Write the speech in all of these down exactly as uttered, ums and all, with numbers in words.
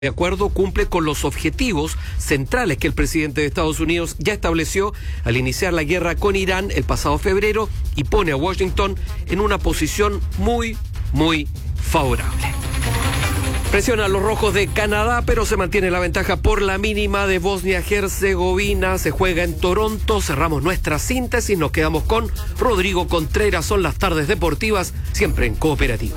De acuerdo, cumple con los objetivos centrales que el presidente de Estados Unidos ya estableció al iniciar la guerra con Irán el pasado febrero y pone a Washington en una posición muy, muy favorable. Presiona a los rojos de Canadá, pero se mantiene la ventaja por la mínima de Bosnia-Herzegovina. Se juega en Toronto. Cerramos nuestra síntesis. Nos quedamos con Rodrigo Contreras. Son las tardes deportivas, siempre en Cooperativa.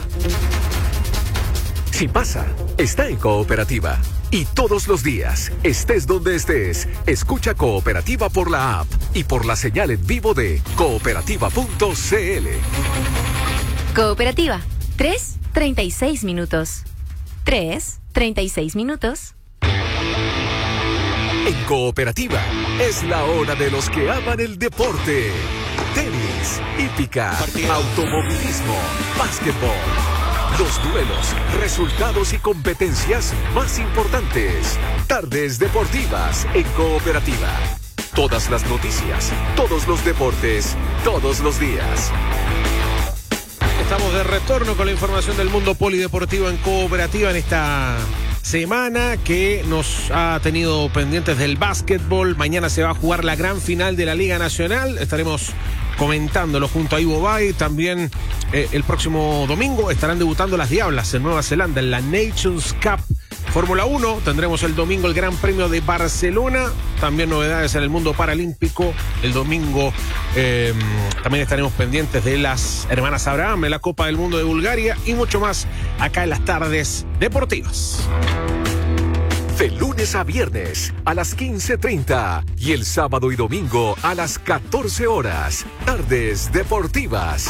Si pasa, está en Cooperativa. Y todos los días, estés donde estés, escucha Cooperativa por la app y por la señal en vivo de cooperativa punto c l. Cooperativa, tres treinta y seis minutos. tres treinta y seis minutos. En Cooperativa, es la hora de los que aman el deporte. Tenis, hípica, automovilismo, básquetbol. Los duelos, resultados y competencias más importantes. Tardes deportivas en Cooperativa. Todas las noticias, todos los deportes, todos los días. Estamos de retorno con la información del mundo polideportivo en Cooperativa en esta semana que nos ha tenido pendientes del básquetbol. Mañana se va a jugar la gran final de la Liga Nacional. Estaremos comentándolo junto a Ivo Bay. También eh, el próximo domingo estarán debutando las Diablas en Nueva Zelanda en la Nations Cup Fórmula uno. Tendremos el domingo el Gran Premio de Barcelona. También novedades en el mundo paralímpico. El domingo eh, también estaremos pendientes de las hermanas Abraham en la Copa del Mundo de Bulgaria y mucho más acá en las tardes deportivas. De lunes a viernes a las quince treinta y el sábado y domingo a las catorce horas. Tardes deportivas.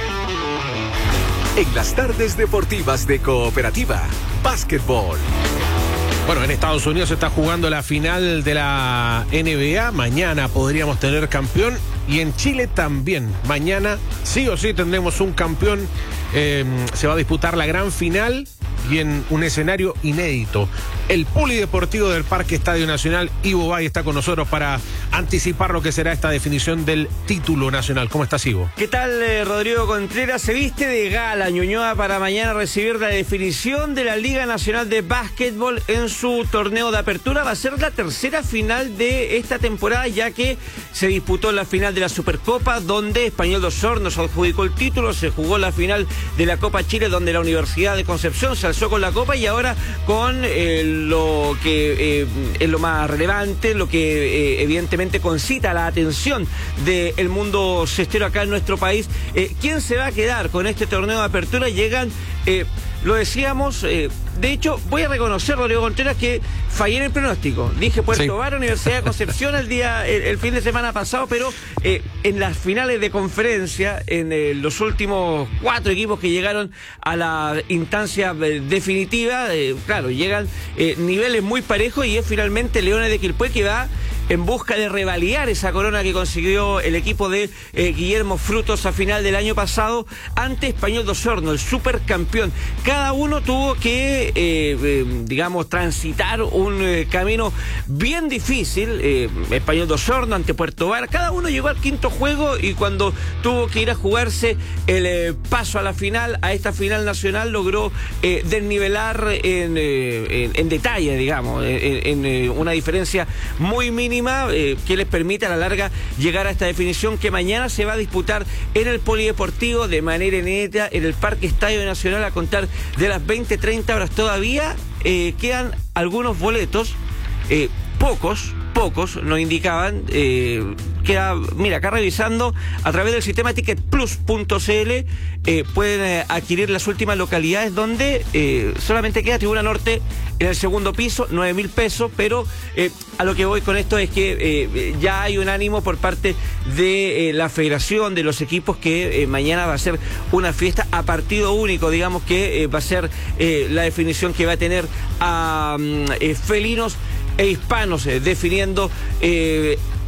En las tardes deportivas de Cooperativa, básquetbol. Bueno, en Estados Unidos se está jugando la final de la N B A. Mañana podríamos tener campeón. Y en Chile también. Mañana sí o sí tendremos un campeón. Eh, se va a disputar la gran final y en un escenario inédito. El polideportivo del Parque Estadio Nacional, Ivo Bay, está con nosotros para anticipar lo que será esta definición del título nacional. ¿Cómo estás, Ivo? ¿Qué tal, eh, Rodrigo Contreras? Se viste de gala Ñuñoa para mañana recibir la definición de la Liga Nacional de Básquetbol en su torneo de apertura. Va a ser la tercera final de esta temporada, ya que se disputó la final de la Supercopa, donde Español de Osorno se adjudicó el título. Se jugó la final de la Copa Chile, donde la Universidad de Concepción se alzó con la Copa, y ahora con el lo que eh, es lo más relevante, lo que eh, evidentemente concita la atención del mundo cestero acá en nuestro país. Eh, ¿Quién se va a quedar con este torneo de apertura? Llegan, eh, lo decíamos, eh, de hecho, voy a reconocer, Rodrigo Contreras, que fallé en el pronóstico. Dije Puerto sí. Vara, Universidad de Concepción el día, el, el fin de semana pasado, pero eh, en las finales de conferencia, en eh, los últimos cuatro equipos que llegaron a la instancia eh, definitiva, eh, claro, llegan eh, niveles muy parejos, y es finalmente Leones de Quilpué que va en busca de revalidar esa corona que consiguió el equipo de eh, Guillermo Frutos a final del año pasado ante Español de Osorno, el supercampeón. Cada uno tuvo que, eh, eh, digamos, transitar un eh, camino bien difícil. Eh, Español de Osorno ante Puerto Vara. Cada uno llegó al quinto juego, y cuando tuvo que ir a jugarse el eh, paso a la final, a esta final nacional, logró eh, desnivelar en, eh, en, en detalle, digamos, en, en eh, una diferencia muy mínima. Eh, que les permite a la larga llegar a esta definición que mañana se va a disputar en el polideportivo de manera inédita en el Parque Estadio Nacional a contar de las veinte treinta horas. Todavía eh, quedan algunos boletos, eh, pocos, pocos nos indicaban. Eh, queda, mira, acá revisando a través del sistema ticket plus punto c l eh, pueden eh, adquirir las últimas localidades, donde eh, solamente queda Tribuna Norte en el segundo piso, nueve mil pesos, pero eh, a lo que voy con esto es que eh, ya hay un ánimo por parte de eh, la federación, de los equipos, que eh, mañana va a ser una fiesta a partido único, digamos que eh, va a ser eh, la definición que va a tener a um, eh, felinos e hispanos, eh, definiendo eh, al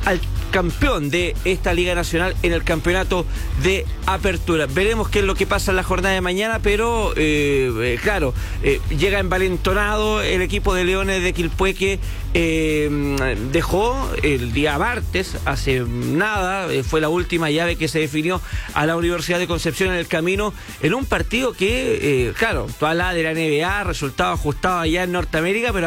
campeón de esta Liga Nacional en el campeonato de apertura. Veremos qué es lo que pasa en la jornada de mañana, pero eh, eh, claro, eh, llega envalentonado el equipo de Leones de Quilpué que eh, dejó el día martes, hace nada, eh, fue la última llave que se definió a la Universidad de Concepción en el camino, en un partido que, eh, claro, toda la de la N B A, resultado ajustado allá en Norteamérica, pero